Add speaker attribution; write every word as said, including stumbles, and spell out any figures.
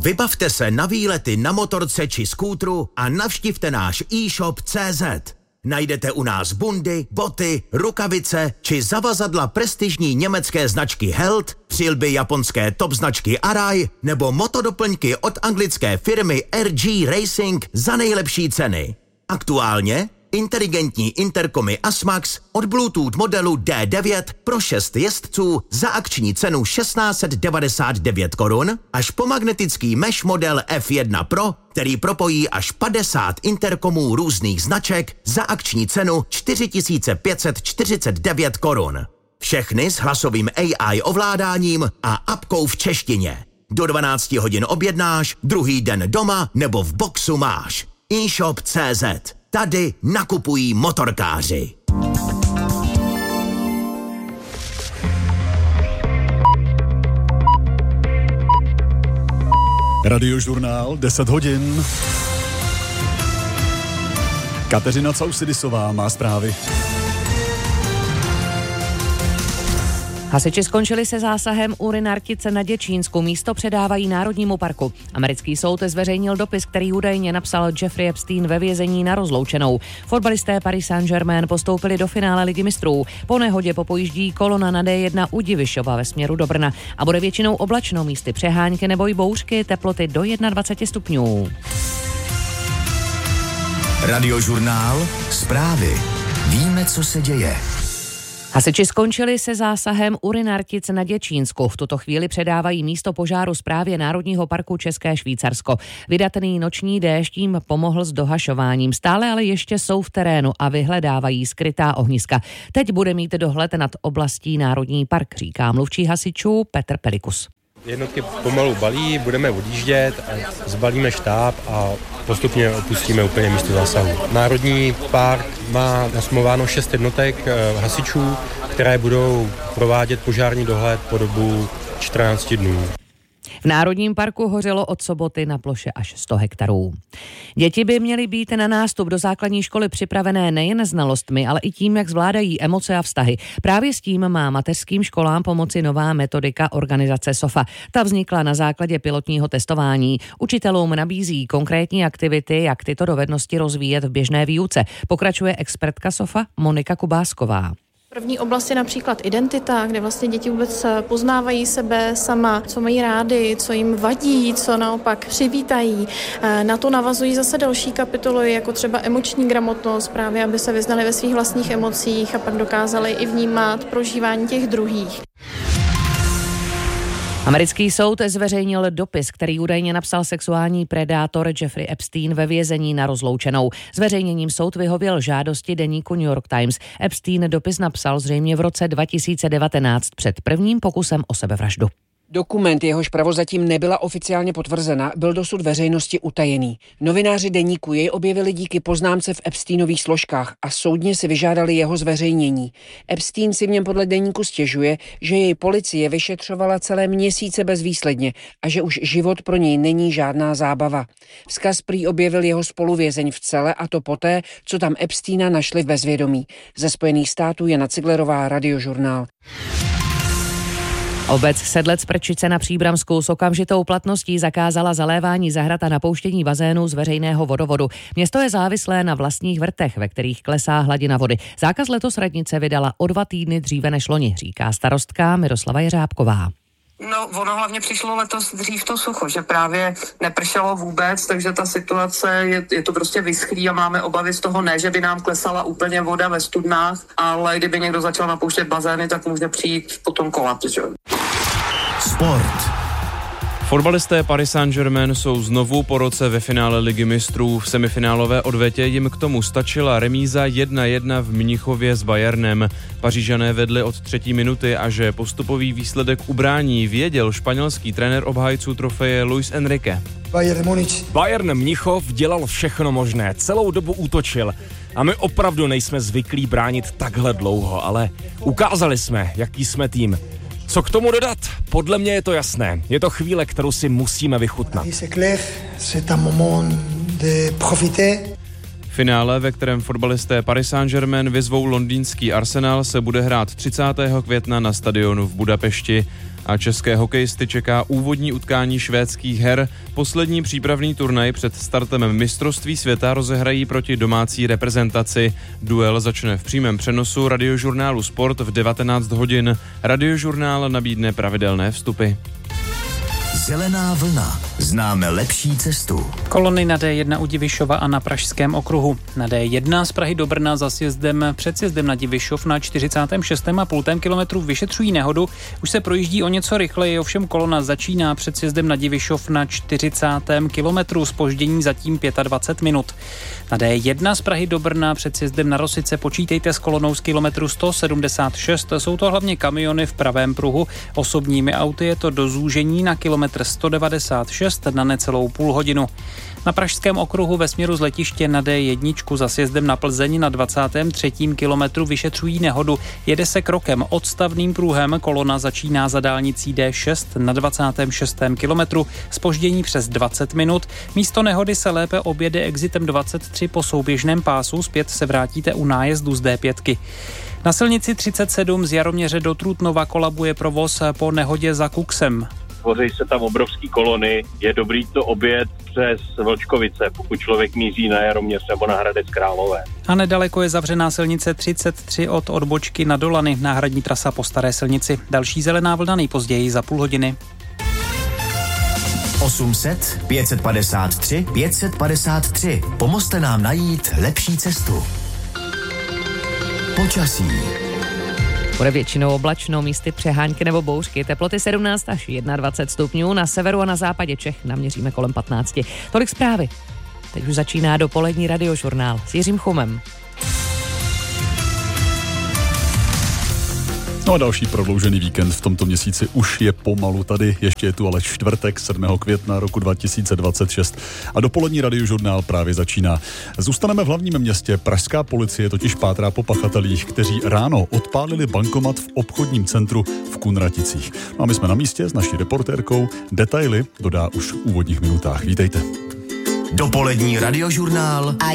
Speaker 1: Vybavte se na výlety na motorce či skútru a navštivte náš e-shop tečka cé zet. Najdete u nás bundy, boty, rukavice či zavazadla prestižní německé značky Held, přilby japonské top značky Arai nebo motodoplňky od anglické firmy R G Racing za nejlepší ceny. Aktuálně inteligentní interkomy Asmax od Bluetooth modelu D devět pro šest jezdců za akční cenu tisíc šest set devadesát devět korun až po magnetický mesh model F jedna Pro, který propojí až padesát interkomů různých značek za akční cenu čtyři tisíce pět set čtyřicet devět korun. Všechny s hlasovým A I ovládáním a apkou v češtině. Do dvanácti hodin objednáš, druhý den doma nebo v boxu máš. e-shop tečka cé zet. Tady nakupují motorkáři.
Speaker 2: Radiožurnál deset hodin. Kateřina Causidisová má zprávy.
Speaker 3: Hasiči skončili se zásahem u Rynartice na Děčínsku. Místo předávají Národnímu parku. Americký soud zveřejnil dopis, který údajně napsal Jeffrey Epstein ve vězení na rozloučenou. Fotbalisté Paris Saint-Germain postoupili do finále Ligy mistrů. Po nehodě popojíždí kolona na D jedna u Divišova ve směru do Brna a bude většinou oblačno, místy přehánky nebo i bouřky, teploty do dvacet jedna stupňů.
Speaker 1: Radiožurnál, zprávy. Víme, co se děje.
Speaker 3: Hasiči skončili se zásahem u Rynartic na Děčínsku. V tuto chvíli předávají místo požáru správě Národního parku České Švýcarsko. Vydatný noční déšť jim pomohl s dohašováním. Stále ale ještě jsou v terénu a vyhledávají skrytá ohniska. Teď bude mít dohled nad oblastí Národní park, říká mluvčí hasičů Petr Pelikus.
Speaker 4: Jednotky pomalu balí, budeme odjíždět, zbalíme štáb a postupně opustíme úplně místo zásahu. Národní park má nasmlouváno šest jednotek hasičů, které budou provádět požární dohled po dobu čtrnáct dnů.
Speaker 3: V Národním parku hořelo od soboty na ploše až sto hektarů. Děti by měly být na nástup do základní školy připravené nejen znalostmi, ale i tím, jak zvládají emoce a vztahy. Právě s tím má mateřským školám pomoci nová metodika organizace SOFA. Ta vznikla na základě pilotního testování. Učitelům nabízí konkrétní aktivity, jak tyto dovednosti rozvíjet v běžné výuce. Pokračuje expertka SOFA Monika Kubásková.
Speaker 5: První oblast je například identita, kde vlastně děti vůbec poznávají sebe sama, co mají rády, co jim vadí, co naopak přivítají. Na to navazují zase další kapitoly, jako třeba emoční gramotnost, právě aby se vyznali ve svých vlastních emocích a pak dokázali i vnímat prožívání těch druhých.
Speaker 3: Americký soud zveřejnil dopis, který údajně napsal sexuální predátor Jeffrey Epstein ve vězení na rozloučenou. Zveřejněním soud vyhověl žádosti deníku New York Times. Epstein dopis napsal zřejmě v roce dva tisíce devatenáct před prvním pokusem o sebevraždu.
Speaker 6: Dokument, jehož pravozatím nebyla oficiálně potvrzena, byl dosud veřejnosti utajený. Novináři deníku jej objevili díky poznámce v Epsteinových složkách a soudně si vyžádali jeho zveřejnění. Epstein si v něm podle deníku stěžuje, že jej policie vyšetřovala celé měsíce bezvýsledně a že už život pro něj není žádná zábava. Vzkaz prý objevil jeho spoluvězeň v cele, a to poté, co tam Epsteina našli v bezvědomí. Ze Spojených států Jana Ciglerová, Radiožurnál.
Speaker 3: Obec Sedlec Prčice na Příbramsku s okamžitou platností zakázala zalévání zahrad a napouštění bazénů z veřejného vodovodu. Město je závislé na vlastních vrtech, ve kterých klesá hladina vody. Zákaz letos radnice vydala o dva týdny dříve než loni, říká starostka Miroslava Jeřábková.
Speaker 7: No, ono hlavně přišlo letos dřív to sucho, že právě nepršelo vůbec, takže ta situace je, je to prostě vyschlý a máme obavy z toho, ne, že by nám klesala úplně voda ve studnách, ale kdyby někdo začal napouštět bazény, tak může přijít potom kolaps, že?
Speaker 1: Sport.
Speaker 8: Fotbalisté Paris Saint-Germain jsou znovu po roce ve finále Ligy mistrů. V semifinálové odvetě jim k tomu stačila remíza jedna jedna v Mnichově s Bayernem. Pařížané vedli od třetí minuty a že postupový výsledek ubrání, věděl španělský trenér obhájců trofeje Luis Enrique.
Speaker 9: Bayern Munich. Bayern Mnichov dělal všechno možné, celou dobu útočil. A my opravdu nejsme zvyklí bránit takhle dlouho, ale ukázali jsme, jaký jsme tým. Co k tomu dodat? Podle mě je to jasné. Je to chvíle, kterou si musíme vychutnat.
Speaker 8: Finále, ve kterém fotbalisté Paris Saint-Germain vyzvou londýnský Arsenal, se bude hrát třicátého května na stadionu v Budapešti. A české hokejisty čeká úvodní utkání švédských her. Poslední přípravný turnaj před startem mistrovství světa rozehrají proti domácí reprezentaci. Duel začne v přímém přenosu radiožurnálu Sport v devatenáct hodin. Radiožurnál nabídne pravidelné vstupy.
Speaker 1: Zelená vlna. Známe lepší cestu.
Speaker 10: Kolony na D jedna u Divišova a na Pražském okruhu. Na D jedna z Prahy do Brna za sjezdem před sjezdem na Divišov na čtyřicátém šestém a půl kilometru vyšetřují nehodu. Už se projíždí o něco rychleji, ovšem kolona začíná před sjezdem na Divišov na čtyřicátém kilometru. Zpoždění zatím dvacet pět minut. Na D jedna z Prahy do Brna před sjezdem na Rosice počítejte s kolonou z kilometru sto sedmdesát šest. Jsou to hlavně kamiony v pravém pruhu. Osobními auty je to do zúžení na kilometr sto devadesát šest na necelou půl hodinu. Na Pražském okruhu ve směru z letiště na D jedna za sjezdem na Plzeň na dvacátém třetím kilometru vyšetřují nehodu. Jede se krokem odstavným pruhem, kolona začíná za dálnicí D šest na dvacátém šestém kilometru, zpoždění přes dvacet minut. Místo nehody se lépe objede exitem dvacet tři po souběžném pásu, zpět se vrátíte u nájezdu z D pět. Na silnici třicet sedm z Jaroměře do Trutnova kolabuje provoz po nehodě za Kuksem.
Speaker 11: Tvoří se tam obrovský kolony, je dobrý to objet přes Vlčkovice, pokud člověk míří na Jaroměř nebo na Hradec Králové.
Speaker 10: A nedaleko je zavřená silnice třicet tři od odbočky na Dolany, náhradní trasa po staré silnici. Další zelená vlna nejpozději za půl hodiny.
Speaker 1: osm set pět set padesát tři pět set padesát tři. Pomozte nám najít lepší cestu. Počasí.
Speaker 3: Bude většinou oblačno, místy přehánky nebo bouřky. Teploty sedmnáct až dvacet jedna stupňů. Na severu a na západě Čech naměříme kolem patnáct. Tolik zprávy. Teď už začíná dopolední radiožurnál s Jiřím Chumem.
Speaker 2: No a další prodloužený víkend v tomto měsíci už je pomalu tady, ještě je tu ale čtvrtek sedmého května roku dva tisíce dvacet šest a dopolední radiožurnál právě začíná. Zůstaneme v hlavním městě. Pražská policie totiž pátrá po pachatelích, kteří ráno odpálili bankomat v obchodním centru v Kunraticích. No a my jsme na místě s naší reportérkou. Detaily dodá už v úvodních minutách. Vítejte.
Speaker 1: Dopolední radiožurnál